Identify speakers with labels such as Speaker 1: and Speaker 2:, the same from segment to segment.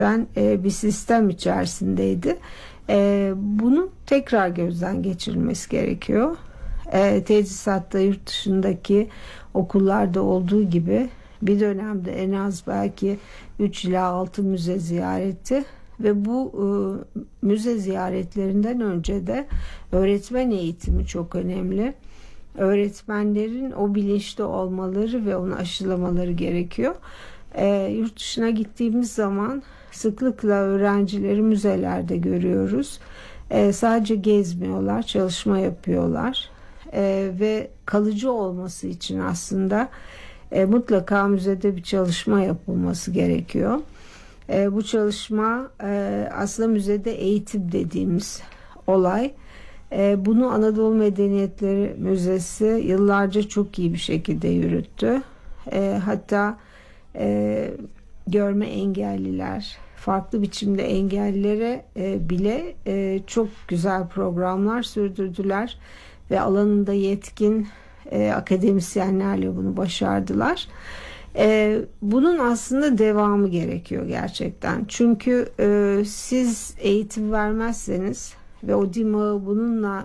Speaker 1: bir sistem içerisindeydi. Bunun tekrar gözden geçirilmesi gerekiyor. Tedrisatta yurt dışındaki okullarda olduğu gibi bir dönemde en az belki 3 ila 6 müze ziyareti ve bu müze ziyaretlerinden önce de öğretmen eğitimi çok önemli. Öğretmenlerin o bilinçli olmaları ve onu aşılamaları gerekiyor. Yurt dışına gittiğimiz zaman sıklıkla öğrencileri müzelerde görüyoruz. Sadece gezmiyorlar, çalışma yapıyorlar. Ve kalıcı olması için aslında mutlaka müzede bir çalışma yapılması gerekiyor. Bu çalışma aslında müzede eğitim dediğimiz olay. Bunu Anadolu Medeniyetleri Müzesi yıllarca çok iyi bir şekilde yürüttü. Hatta görme engelliler, farklı biçimde engellilere bile çok güzel programlar sürdürdüler ve alanında yetkin akademisyenlerle bunu başardılar. Bunun aslında devamı gerekiyor gerçekten. Çünkü siz eğitim vermezseniz ve o dimağı bununla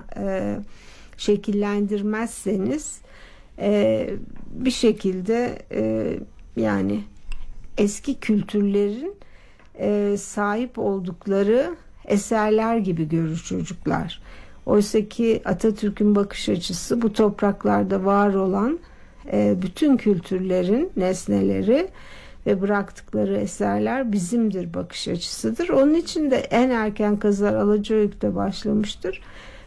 Speaker 1: şekillendirmezseniz bir şekilde yani eski kültürlerin sahip oldukları eserler gibi görür çocuklar. Oysa ki Atatürk'ün bakış açısı bu topraklarda var olan bütün kültürlerin nesneleri ve bıraktıkları eserler bizimdir bakış açısıdır. Onun için de en erken kazılar Alacayük'te başlamıştır.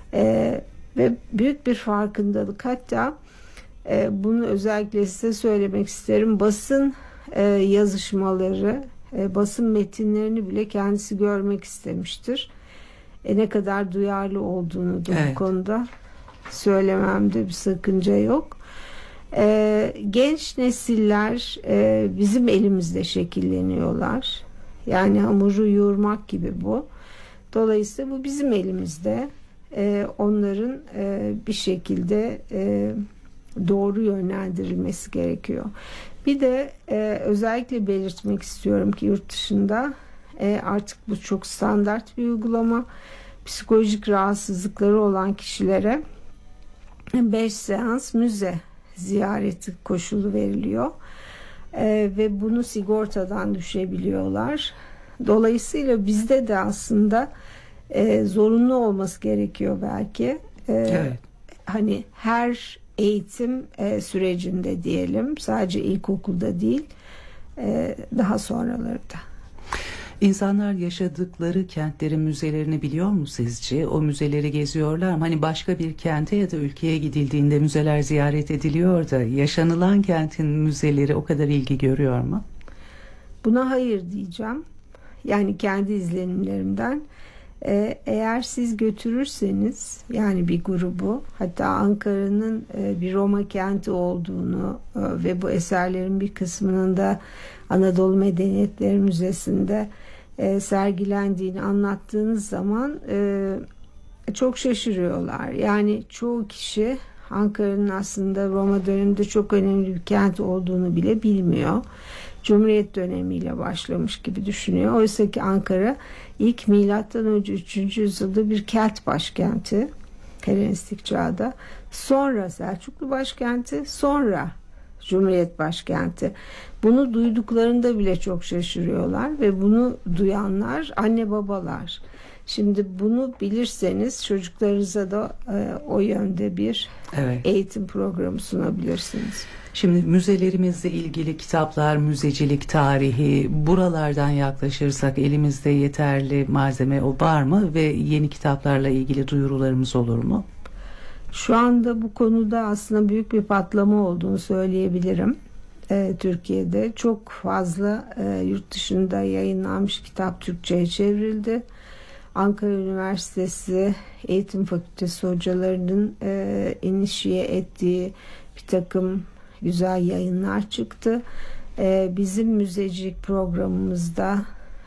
Speaker 1: Ve büyük bir farkındalık, hatta bunu özellikle size söylemek isterim, basın yazışmaları, basın metinlerini bile kendisi görmek istemiştir. Ne kadar duyarlı olduğunu da bu konuda söylememde bir sakınca yok. Genç nesiller bizim elimizde şekilleniyorlar. Yani hamuru yoğurmak gibi bu. Dolayısıyla bu bizim elimizde. Onların bir şekilde doğru yönlendirilmesi gerekiyor. Bir de özellikle belirtmek istiyorum ki yurt dışında artık bu çok standart bir uygulama. Psikolojik rahatsızlıkları olan kişilere 5 seans müze ziyareti koşulu veriliyor. Ve bunu sigortadan düşebiliyorlar. Dolayısıyla bizde de aslında zorunlu olması gerekiyor belki. Hani her eğitim sürecinde diyelim, sadece ilkokulda değil, daha sonraları da.
Speaker 2: İnsanlar yaşadıkları kentlerin müzelerini biliyor mu sizce? O müzeleri geziyorlar mı? Hani başka bir kente ya da ülkeye gidildiğinde müzeler ziyaret ediliyor da yaşanılan kentin müzeleri o kadar ilgi görüyor mu?
Speaker 1: Buna hayır diyeceğim. Yani kendi izlenimlerimden. Eğer siz götürürseniz, yani bir grubu, hatta Ankara'nın bir Roma kenti olduğunu ve bu eserlerin bir kısmının da Anadolu Medeniyetleri Müzesi'nde sergilendiğini anlattığınız zaman çok şaşırıyorlar. Yani çoğu kişi Ankara'nın aslında Roma döneminde çok önemli bir kent olduğunu bile bilmiyor. Cumhuriyet dönemiyle başlamış gibi düşünüyor. Oysa ki Ankara ilk milattan önce 3. yüzyılda bir Kelt başkenti, Helenistik çağda. Sonra Selçuklu başkenti, sonra Cumhuriyet başkenti. Bunu duyduklarında bile çok şaşırıyorlar ve bunu duyanlar anne babalar. Şimdi bunu bilirseniz çocuklarınıza da o yönde bir eğitim programı sunabilirsiniz.
Speaker 2: Şimdi müzelerimizle ilgili kitaplar, müzecilik tarihi, buralardan yaklaşırsak elimizde yeterli malzeme var mı ve yeni kitaplarla ilgili duyurularımız olur mu?
Speaker 1: Şu anda bu konuda aslında büyük bir patlama olduğunu söyleyebilirim. Türkiye'de çok fazla yurt dışında yayınlanmış kitap Türkçe'ye çevrildi. Ankara Üniversitesi Eğitim Fakültesi hocalarının inişiye ettiği bir takım güzel yayınlar çıktı. Bizim müzecilik programımızda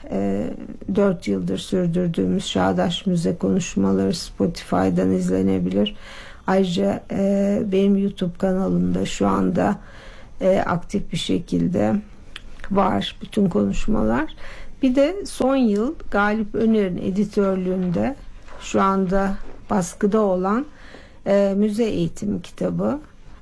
Speaker 1: 4 yıldır sürdürdüğümüz Çağdaş Müze konuşmaları Spotify'dan izlenebilir. Ayrıca benim YouTube kanalımda şu anda aktif bir şekilde var bütün konuşmalar Bir de son yıl Galip Öner'in editörlüğünde şu anda baskıda olan müze eğitimi kitabı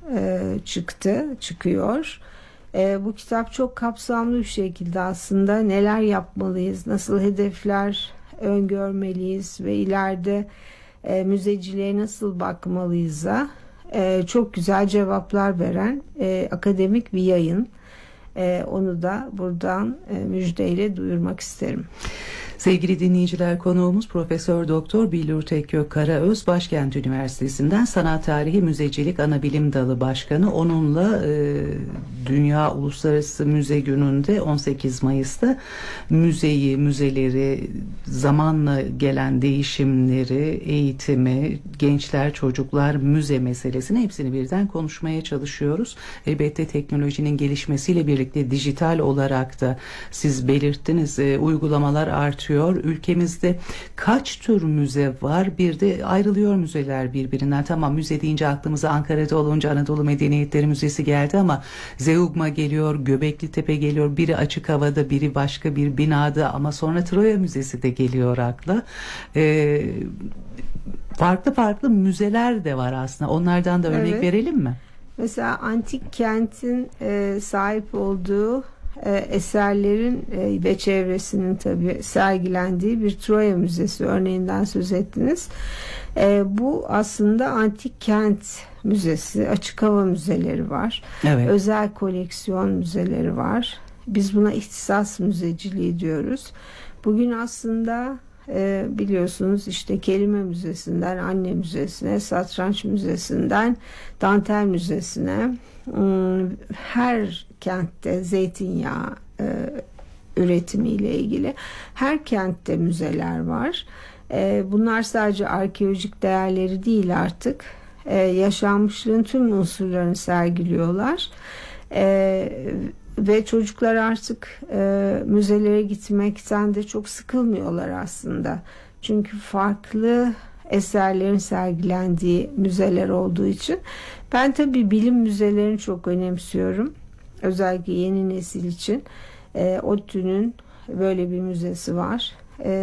Speaker 1: çıkıyor. Bu kitap çok kapsamlı bir şekilde aslında neler yapmalıyız, nasıl hedefler öngörmeliyiz ve ileride müzeciliğe nasıl bakmalıyız'a çok güzel cevaplar veren akademik bir yayın. Onu da buradan müjdeyle duyurmak isterim.
Speaker 2: Sevgili dinleyiciler, konuğumuz Profesör Doktor Billur Tekkök Karaöz, Başkent Üniversitesi'nden Sanat Tarihi Müzecilik Anabilim Dalı Başkanı. Onunla Dünya Uluslararası Müze Günü'nde 18 Mayıs'ta müzeleri, zamanla gelen değişimleri, eğitimi, gençler, çocuklar, müze meselesini hepsini birden konuşmaya çalışıyoruz. Elbette teknolojinin gelişmesiyle birlikte dijital olarak da siz belirttiniz, uygulamalar artıyor. Ülkemizde kaç tür müze var? Bir de ayrılıyor müzeler birbirinden. Tamam, müze deyince aklımıza Ankara'da olunca Anadolu Medeniyetleri Müzesi geldi ama Zeugma geliyor, Göbekli Tepe geliyor. Biri açık havada, biri başka bir binada ama sonra Troya Müzesi de geliyor akla. Farklı müzeler de var aslında. Onlardan da örnek verelim mi?
Speaker 1: Mesela antik kentin sahip olduğu eserlerin ve çevresinin tabii sergilendiği bir Troya Müzesi örneğinden söz ettiniz. Bu aslında antik kent müzesi, açık hava müzeleri var. Evet. Özel koleksiyon müzeleri var. Biz buna ihtisas müzeciliği diyoruz. Bugün aslında biliyorsunuz işte kelime müzesinden anne müzesine, satranç müzesinden dantel müzesine, her kentte zeytinyağı üretimiyle ilgili her kentte müzeler var. Bunlar sadece arkeolojik değerleri değil, artık yaşanmışlığın tüm unsurlarını sergiliyorlar. Ve çocuklar artık müzelere gitmekten de çok sıkılmıyorlar aslında. Çünkü farklı eserlerin sergilendiği müzeler olduğu için. Ben tabii bilim müzelerini çok önemsiyorum. Özellikle yeni nesil için. ODTÜ'nün böyle bir müzesi var.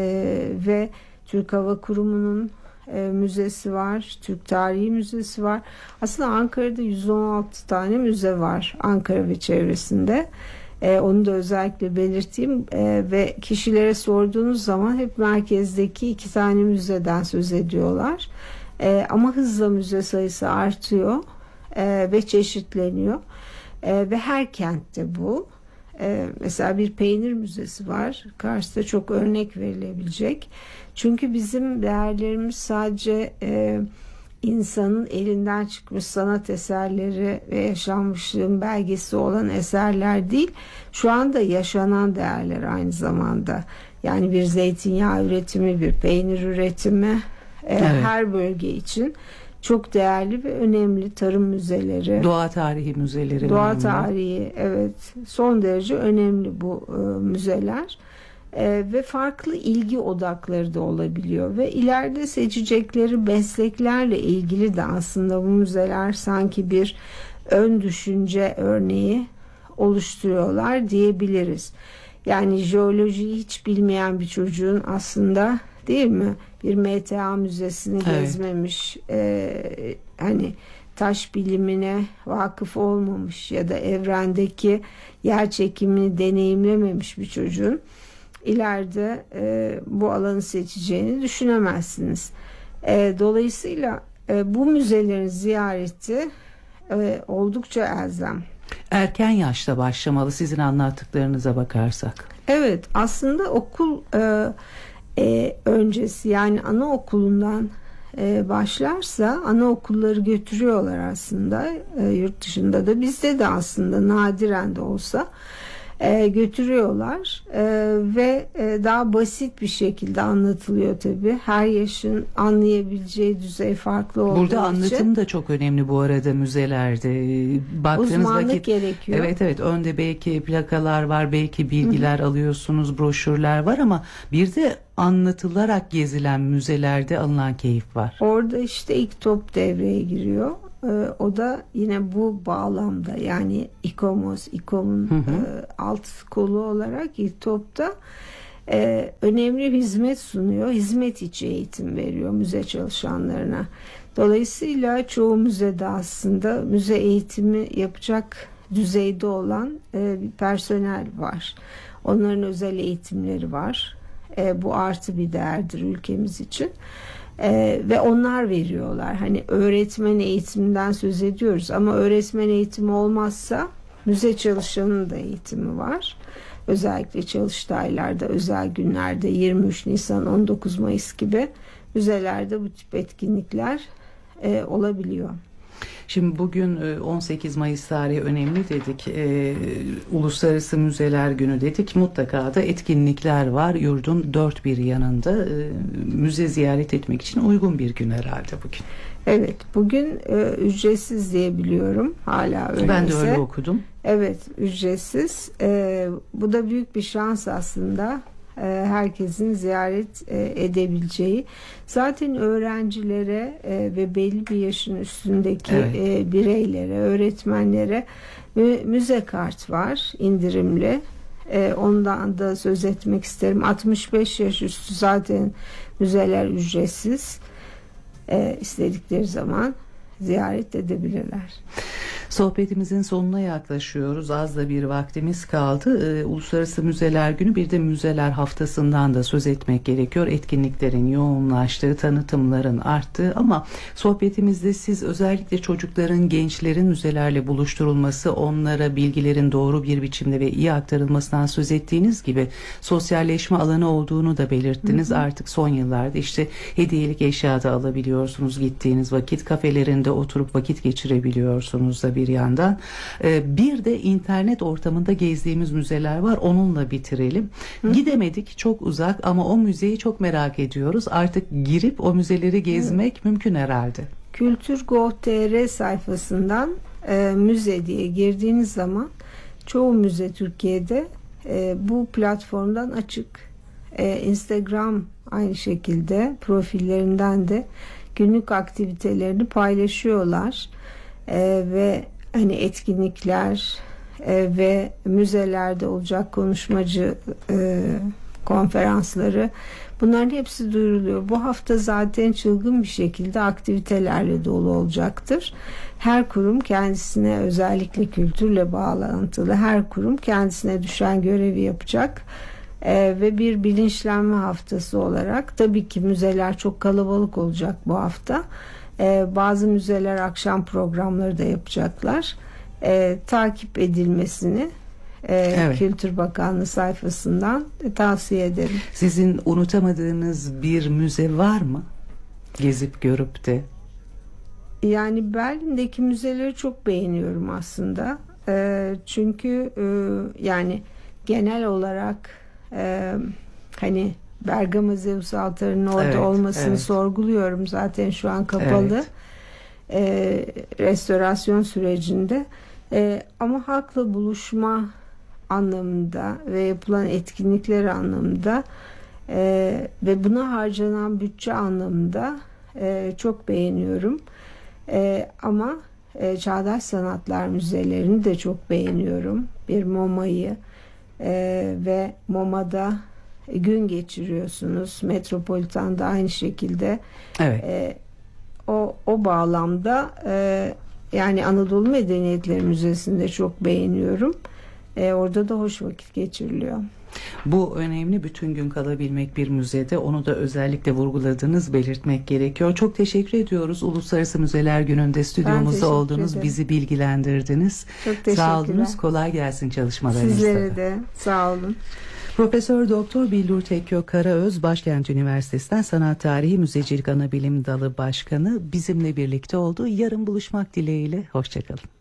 Speaker 1: Ve Türk Hava Kurumu'nun müzesi var. Türk Tarihi Müzesi var. Aslında Ankara'da 116 tane müze var. Ankara ve çevresinde. Onu da özellikle belirteyim. Ve kişilere sorduğunuz zaman hep merkezdeki 2 tane müzeden söz ediyorlar. Ama hızla müze sayısı artıyor ve çeşitleniyor. Ve her kentte bu. Mesela bir peynir müzesi var. Kars'ta çok örnek verilebilecek. Çünkü bizim değerlerimiz sadece insanın elinden çıkmış sanat eserleri ve yaşanmışlığın belgesi olan eserler değil. Şu anda yaşanan değerler aynı zamanda. Yani bir zeytinyağı üretimi, bir peynir üretimi, evet, her bölge için çok değerli ve önemli. Tarım müzeleri,
Speaker 2: doğa tarihi müzeleri,
Speaker 1: doğa tarihi, evet, son derece önemli bu müzeler. Ve farklı ilgi odakları da olabiliyor ve ileride seçecekleri mesleklerle ilgili de aslında bu müzeler sanki bir ön düşünce örneği oluşturuyorlar diyebiliriz. Yani jeolojiyi hiç bilmeyen bir çocuğun aslında, değil mi, bir MTA müzesini gezmemiş, hani taş bilimine vakıf olmamış ya da evrendeki yer çekimini deneyimlememiş bir çocuğun ileride bu alanı seçeceğini düşünemezsiniz. Dolayısıyla bu müzelerin ziyareti oldukça elzem.
Speaker 2: Erken yaşta başlamalı sizin anlattıklarınıza bakarsak.
Speaker 1: Evet, aslında okul öncesi, yani anaokulundan başlarsa, anaokulları götürüyorlar aslında yurt dışında da, bizde de aslında nadiren de olsa götürüyorlar ve daha basit bir şekilde anlatılıyor tabii. Her yaşın anlayabileceği düzey farklı olduğu
Speaker 2: Burada
Speaker 1: için.
Speaker 2: anlatım da çok önemli bu arada müzelerde. Baktığınız
Speaker 1: uzmanlık
Speaker 2: vakit
Speaker 1: gerekiyor.
Speaker 2: Evet, önde belki plakalar var, belki bilgiler alıyorsunuz, broşürler var ama bir de anlatılarak gezilen müzelerde alınan keyif var.
Speaker 1: Orada işte ilk top devreye giriyor. O da yine bu bağlamda, yani İKOM'un alt kolu olarak İTOP'ta önemli bir hizmet sunuyor. Hizmet içi eğitim veriyor müze çalışanlarına. Dolayısıyla çoğu müzede aslında müze eğitimi yapacak düzeyde olan bir personel var. Onların özel eğitimleri var. Bu artı bir değerdir ülkemiz için. Ve onlar veriyorlar. Hani öğretmen eğitiminden söz ediyoruz ama öğretmen eğitimi olmazsa müze çalışanının da eğitimi var. Özellikle çalıştaylarda, özel günlerde 23 Nisan, 19 Mayıs gibi müzelerde bu tip etkinlikler olabiliyor.
Speaker 2: Şimdi bugün 18 Mayıs tarihi önemli dedik. Uluslararası Müzeler Günü dedik. Mutlaka da etkinlikler var. Yurdun dört bir yanında müze ziyaret etmek için uygun bir gün herhalde bugün.
Speaker 1: Evet, bugün ücretsiz diye biliyorum. Hala öyleyse.
Speaker 2: Ben de öyle okudum.
Speaker 1: Evet, ücretsiz. Bu da büyük bir şans aslında. Herkesin ziyaret edebileceği. Zaten öğrencilere ve belli bir yaşın üstündeki bireylere, öğretmenlere müze kart var, indirimli. Ondan da söz etmek isterim. 65 yaş üstü zaten müzeler ücretsiz. İstedikleri zaman ziyaret edebilirler.
Speaker 2: Sohbetimizin sonuna yaklaşıyoruz. Az da bir vaktimiz kaldı. Uluslararası Müzeler Günü, bir de Müzeler Haftası'ndan da söz etmek gerekiyor. Etkinliklerin yoğunlaştığı, tanıtımların arttığı ama sohbetimizde siz özellikle çocukların, gençlerin müzelerle buluşturulması, onlara bilgilerin doğru bir biçimde ve iyi aktarılmasından söz ettiğiniz gibi sosyalleşme alanı olduğunu da belirttiniz. Artık son yıllarda işte hediyelik eşya da alabiliyorsunuz gittiğiniz vakit. Kafelerinde oturup vakit geçirebiliyorsunuz da bir yandan. Bir de internet ortamında gezdiğimiz müzeler var. Onunla bitirelim. Gidemedik, çok uzak ama o müzeyi çok merak ediyoruz. Artık girip o müzeleri gezmek mümkün herhalde.
Speaker 1: Kültür.gov.tr sayfasından müze diye girdiğiniz zaman çoğu müze Türkiye'de bu platformdan açık. Instagram aynı şekilde profillerinden de günlük aktivitelerini paylaşıyorlar. Ve hani etkinlikler ve müzelerde olacak konuşmacı konferansları, bunların hepsi duyuruluyor. Bu hafta zaten çılgın bir şekilde aktivitelerle dolu olacaktır. Her kurum kendisine, özellikle kültürle bağlantılı her kurum kendisine düşen görevi yapacak. Ve bir bilinçlenme haftası olarak tabii ki müzeler çok kalabalık olacak bu hafta. Bazı müzeler akşam programları da yapacaklar. Takip edilmesini Kültür Bakanlığı sayfasından tavsiye ederim.
Speaker 2: Sizin unutamadığınız bir müze var mı? Gezip görüp de.
Speaker 1: Yani Berlin'deki müzeleri çok beğeniyorum aslında. Çünkü yani genel olarak hani Bergama Zeus altarının orada olmasını sorguluyorum. Zaten şu an kapalı. Restorasyon sürecinde. Ama halkla buluşma anlamında ve yapılan etkinlikler anlamında ve buna harcanan bütçe anlamında çok beğeniyorum. Ama Çağdaş Sanatlar Müzelerini de çok beğeniyorum. Bir MoMA'yı ve MoMA'da gün geçiriyorsunuz. Metropolitan'da aynı şekilde. O bağlamda yani Anadolu Medeniyetleri Müzesi'nde çok beğeniyorum. Orada da hoş vakit geçiriliyor.
Speaker 2: Bu önemli, bütün gün kalabilmek bir müzede, onu da özellikle vurguladığınız, belirtmek gerekiyor. Çok teşekkür ediyoruz. Uluslararası Müzeler Günü'nde stüdyomuzda oldunuz, bizi bilgilendirdiniz.
Speaker 1: Çok teşekkürler.
Speaker 2: Sağ olunuz, kolay gelsin çalışmalarınızda.
Speaker 1: Sizlere de sağ olun.
Speaker 2: Profesör Doktor Billur Tekkök Karaöz, Başkent Üniversitesi'nden Sanat Tarihi Müzecilik Anabilim Dalı Başkanı bizimle birlikte oldu. Yarın buluşmak dileğiyle, hoşçakalın.